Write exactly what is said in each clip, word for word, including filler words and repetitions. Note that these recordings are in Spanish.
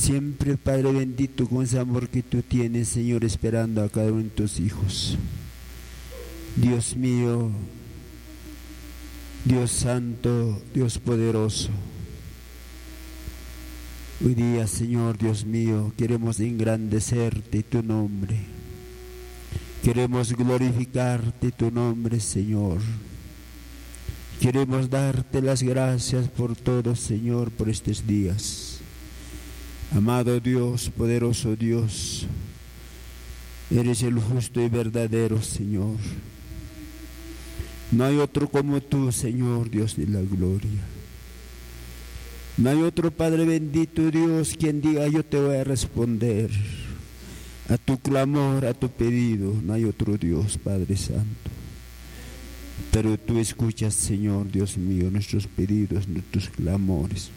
siempre, Padre bendito, con ese amor que tú tienes, Señor, esperando a cada uno de tus hijos. Dios mío, Dios santo, Dios poderoso, hoy día, Señor, Dios mío, queremos engrandecerte tu nombre, queremos glorificarte tu nombre, Señor. Queremos darte las gracias por todo, Señor, por estos días. Amado Dios, poderoso Dios, eres el justo y verdadero, Señor. No hay otro como tú, Señor, Dios de la gloria. No hay otro, Padre bendito, Dios, quien diga yo te voy a responder a tu clamor, a tu pedido. No hay otro Dios, Padre Santo. Pero tú escuchas, Señor, Dios mío, nuestros pedidos, nuestros clamores.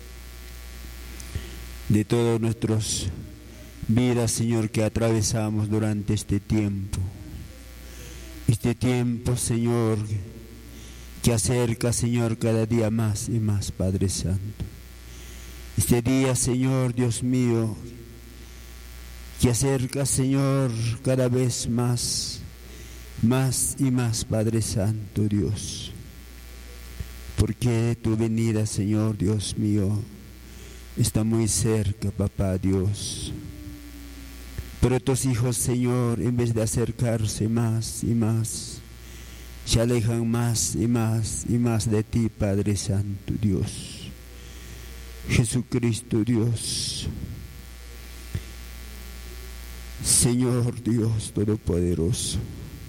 De todas nuestras vidas, Señor, que atravesamos durante este tiempo. Este tiempo, Señor, que acerca, Señor, cada día más y más, Padre Santo. Este día, Señor, Dios mío, que acerca, Señor, cada vez más, más y más, Padre Santo, Dios. Porque tu venida, Señor, Dios mío, está muy cerca, Papá Dios. Pero tus hijos, Señor, en vez de acercarse más y más, se alejan más y más y más de ti, Padre Santo, Dios. Jesucristo, Dios. Señor Dios Todopoderoso.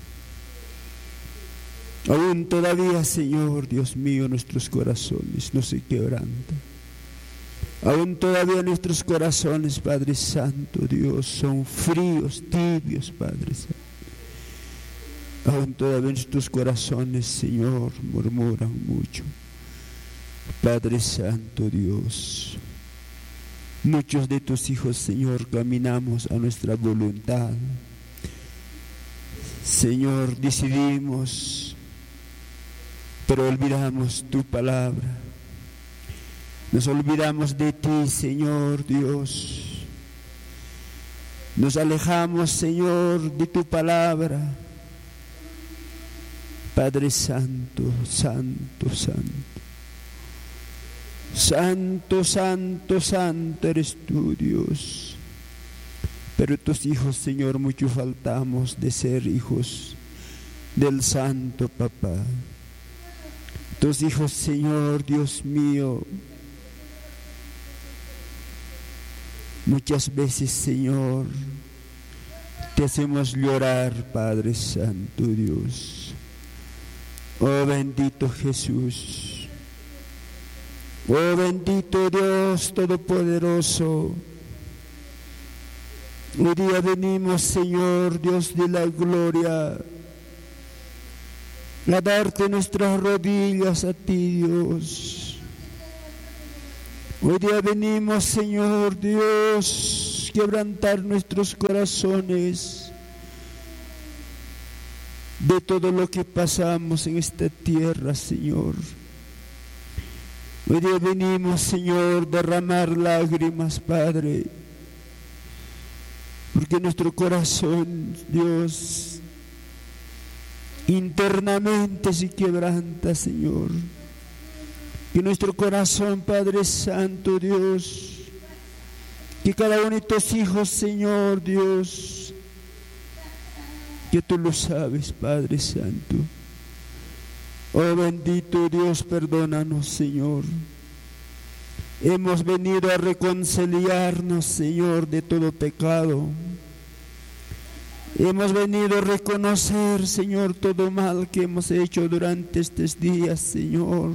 Aún todavía, Señor, Dios mío, nuestros corazones no se quebrantan. Aún todavía nuestros corazones, Padre Santo, Dios, son fríos, tibios, Padre Santo. Aún todavía nuestros corazones, Señor, murmuran mucho. Padre Santo, Dios. Muchos de tus hijos, Señor, caminamos a nuestra voluntad. Señor, decidimos, pero olvidamos tu palabra. Nos olvidamos de ti, Señor Dios. Nos alejamos, Señor, de tu palabra. Padre Santo, Santo, Santo. Santo, Santo, Santo eres tú, Dios. Pero tus hijos, Señor, mucho faltamos de ser hijos del Santo Papá. Tus hijos, Señor, Dios mío, muchas veces, Señor, te hacemos llorar, Padre Santo, Dios. Oh bendito Jesús, oh bendito Dios Todopoderoso. Hoy día venimos, Señor, Dios de la gloria, a darte nuestras rodillas a ti, Dios. Hoy día venimos, Señor Dios, quebrantar nuestros corazones de todo lo que pasamos en esta tierra, Señor. Hoy día venimos, Señor, derramar lágrimas, Padre, porque nuestro corazón, Dios, internamente se quebranta, Señor. Que nuestro corazón, Padre Santo, Dios, que cada uno de tus hijos, Señor, Dios, que tú lo sabes, Padre Santo. Oh bendito Dios, perdónanos, Señor. Hemos venido a reconciliarnos, Señor, de todo pecado. Hemos venido a reconocer, Señor, todo mal que hemos hecho durante estos días, Señor.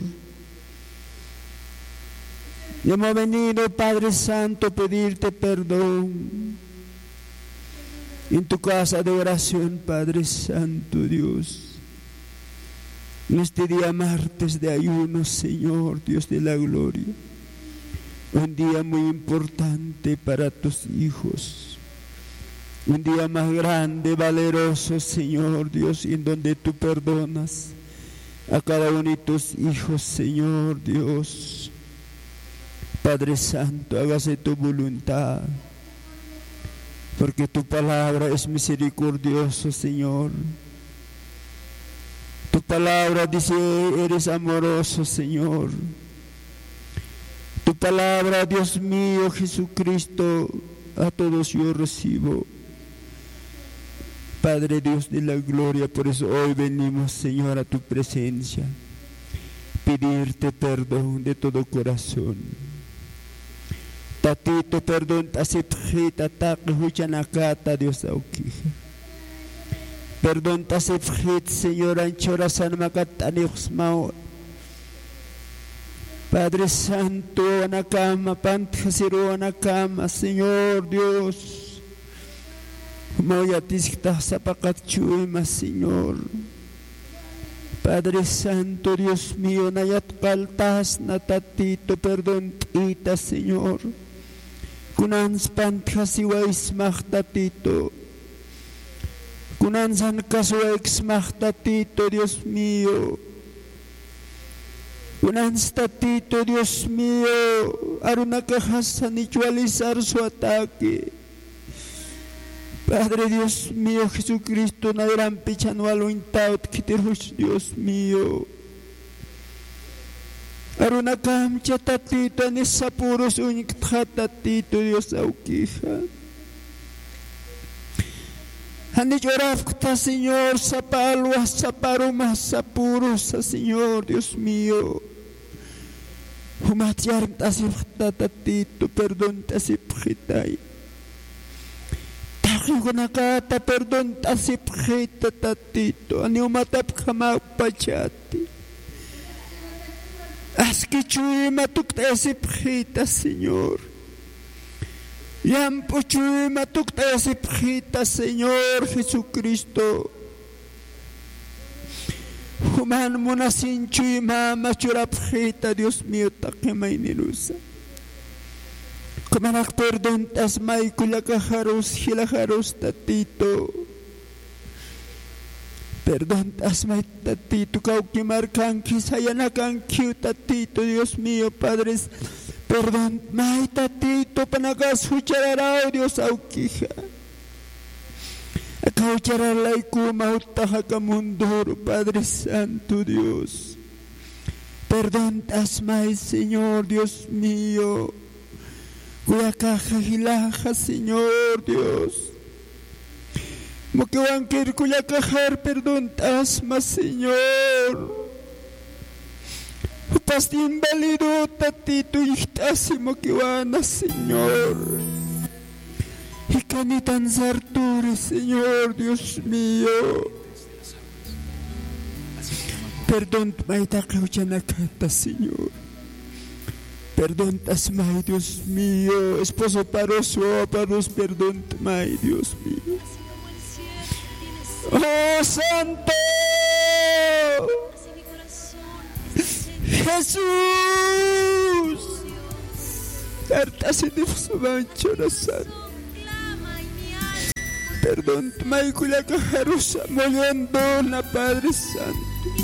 Hemos venido, Padre Santo, a pedirte perdón en tu casa de oración, Padre Santo, Dios. En este día martes de ayuno, Señor, Dios de la gloria. Un día muy importante para tus hijos. Un día más grande, valeroso, Señor Dios, en donde tú perdonas a cada uno de tus hijos, Señor Dios. Padre Santo, hágase tu voluntad, porque tu palabra es misericordioso, Señor. Tu palabra dice, eres amoroso, Señor. Tu palabra, Dios mío, Jesucristo, a todos yo recibo. Padre Dios de la gloria, por eso hoy venimos, Señor, a tu presencia, pedirte perdón de todo corazón. Tatito, perdón, tasipjita, taquihuchanacata, Dios auquija. Perdón, tasipjit, Señor, anchorasan macatanixmao. Padre Santo, anacama, pantjasiru anacama, Señor Dios. Moyatisita sapakatchuima, Señor. Padre Santo, Dios mío, nayatkaltas natatito, perdón, tita, Señor. Kunans pantjasiwais tatito. Kunansan kasuwaix tatito, Dios mío. Kunans tatito, Dios mío, arunakahasan igualizar su ataque. Padre Dios mío, Jesucristo, nadirán pichanualo intaut kitirush, Dios mío. Arunakam chatatito, nisapuros uniktatito, Dios auquija. Aniyorafta, Señor, sapalwas, saparumas, sapuros, Señor, Dios mío. Humatiar tasiptatito, perdón, tasipjitay. Takigunakata, perdón, tasipjita, tatito. Aniumatap kamapachati. Askichuy matuk tasipjita, Señor. Yampuchuy matuk tasipjita, Señor Jesucristo. Human munasinchuy mama churapjita, Dios mío, takimay nilusa. Kumanak perdón tasmay kulakaharos hilaharos tatito. Perdón tasmay tatito kaukimarkanki sayanakanki tatito, Dios mío, Padre. Perdón may tatito panagas huchararao, Dios auquija. Akaucharalay kumautahakamundoro, Padre Santo Dios. Perdón tasmay, Señor, Dios mío. Kuyakaja hilaja, Señor Dios. Mokiwankir kuyakajar, perdón tasma, Señor. Pasti invalido tatito ihtasi mokiwana, Señor. Y canitan sarturi, Señor Dios mío. Perdón maitakahuchanakata, Señor. Perdón tasmay, Dios mío. Esposo paroso, paros, perdón tasmay, Dios mío. ¡Oh, Santo! ¡Jesús! Cartas en su manchona santo. Perdón, Maikula Cajarusa, moliendo la Padre Santo.